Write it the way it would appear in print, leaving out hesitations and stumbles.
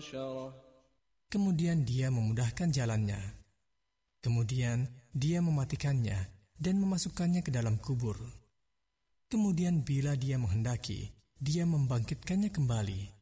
حشرة. Kemudian dia memudahkan jalannya. Kemudian dia mematikannya dan memasukkannya ke dalam kubur. Kemudian bila dia menghendaki, dia membangkitkannya kembali.